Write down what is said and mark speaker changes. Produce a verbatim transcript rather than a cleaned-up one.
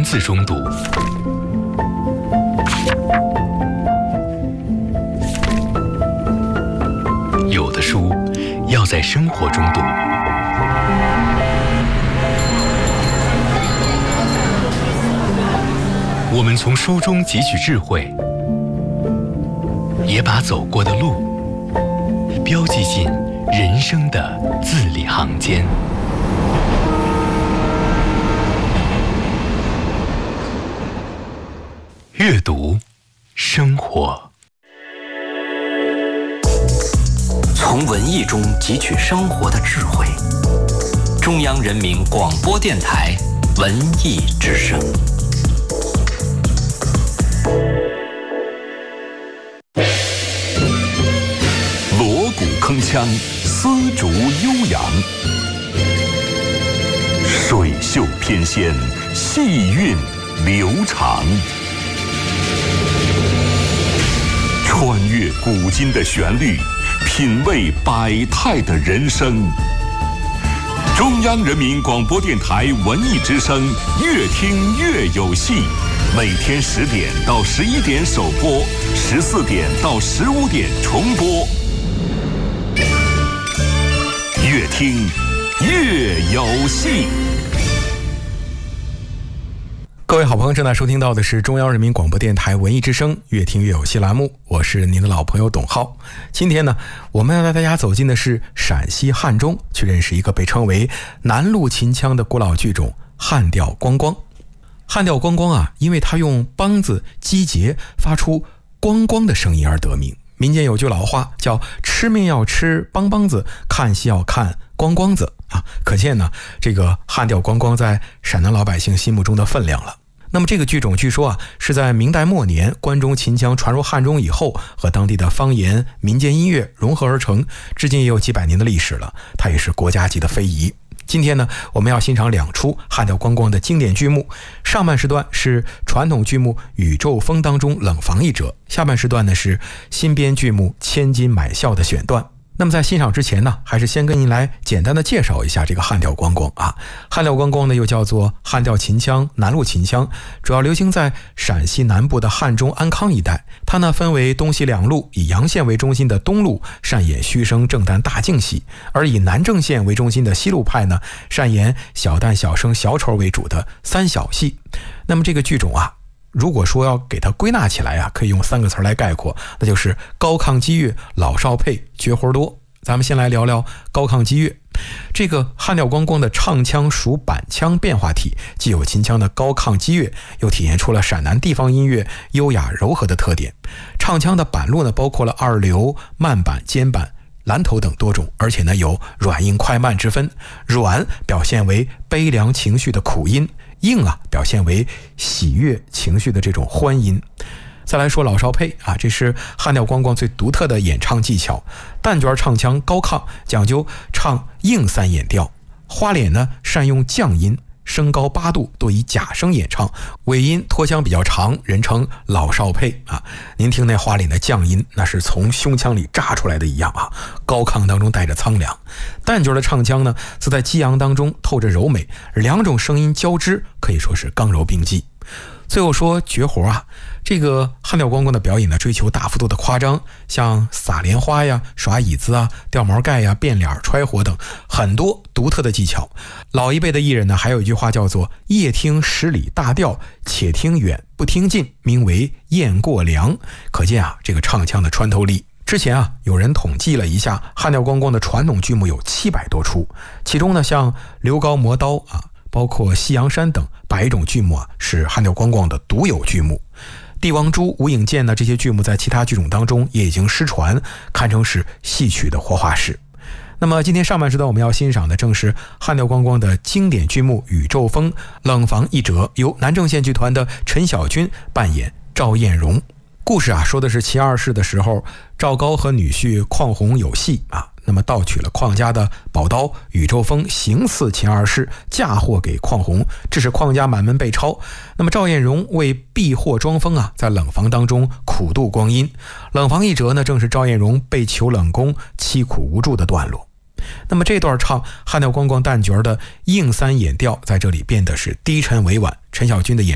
Speaker 1: 字中读，有的书要在生活中读。我们从书中汲取智慧，也把走过的路标记进人生的字里行间。阅读生活，
Speaker 2: 从文艺中汲取生活的智慧。中央人民广播电台文艺之声。锣鼓铿锵，丝竹悠扬，水袖翩跹，细韵流长。穿越古今的旋律，品味百态的人生。中央人民广播电台文艺之声，越听越有戏。每天十点到十一点首播，十四点到十五点重播。越听越有戏。
Speaker 3: 各位好朋友，正在收听到的是中央人民广播电台文艺之声越听越有戏栏目，我是您的老朋友董浩。今天呢，我们要带大家走进的是陕西汉中，去认识一个被称为南路秦腔的古老剧种汉调光光。汉调光光啊，因为它用梆子击节发出光光的声音而得名。民间有句老话叫吃面要吃梆梆子，看戏要看光光子啊，可见呢这个汉调光光在陕南老百姓心目中的分量了。那么这个剧种据说啊是在明代末年关中秦腔传入汉中以后，和当地的方言民间音乐融合而成，至今也有几百年的历史了，它也是国家级的非遗。今天呢，我们要欣赏两出汉调光光的经典剧目。上半时段是传统剧目《宇宙风》当中冷房一折，下半时段呢是新编剧目《千金买笑》的选段。那么在欣赏之前呢，还是先跟您来简单的介绍一下这个汉调光光啊。汉调光光呢又叫做汉调秦腔、南路秦腔，主要流行在陕西南部的汉中、安康一带。它呢分为东西两路，以阳县为中心的东路擅演虚声正旦大净戏，而以南郑县为中心的西路派呢擅演小旦小生小丑为主的三小戏。那么这个剧种啊，如果说要给它归纳起来啊，可以用三个词来概括，那就是高亢激越，老少配，绝活多。咱们先来聊聊高亢激越。这个汉调光光的唱腔属板腔变化体，既有秦腔的高亢激越，又体现出了陕南地方音乐优雅柔和的特点。唱腔的板路呢，包括了二流、慢板、尖板、蓝头等多种，而且呢有软硬快慢之分。软表现为悲凉情绪的苦音，硬啊表现为喜悦情绪的这种欢音。再来说老少配啊，这是汉调光光最独特的演唱技巧。旦角唱腔高亢，讲究唱硬三眼调；花脸呢善用降音，升高八度，多以假声演唱，尾音拖腔比较长，人称老少配啊。您听那花脸的降音，那是从胸腔里炸出来的一样啊，高亢当中带着苍凉。旦角的唱腔呢，则在激昂当中透着柔美，两种声音交织，可以说是刚柔并济。最后说绝活啊，这个汉调光光的表演呢，追求大幅度的夸张，像撒莲花呀、耍椅子啊、掉毛盖呀、变脸、揣火等很多独特的技巧。老一辈的艺人呢，还有一句话叫做夜听十里大调，且听远不听近，名为雁过梁。可见啊，这个唱腔的穿透力。之前啊，有人统计了一下，汉调光光的传统剧目有七百多出，其中呢，像刘高磨刀啊，包括西洋山等百种剧目啊，是汉调光光的独有剧目。帝王珠、无影剑呢，这些剧目在其他剧种当中也已经失传，堪称是戏曲的活化石。那么今天上半时段我们要欣赏的正是汉调光光的经典剧目《宇宙风》冷房一折，由南郑县剧团的陈小军扮演赵艳荣。故事啊，说的是齐二世的时候，赵高和女婿邝弘有隙啊，那么盗取了邝家的宝刀宇宙风，行刺秦二世，嫁祸给邝弘，致使邝家满门被抄。那么赵艳荣为避祸装疯啊，在冷房当中苦度光阴。冷房一折呢，正是赵艳荣被囚冷宫凄苦无助的段落。那么这段唱汉调光光旦角的硬三眼调，在这里变得是低沉委婉，陈小军的演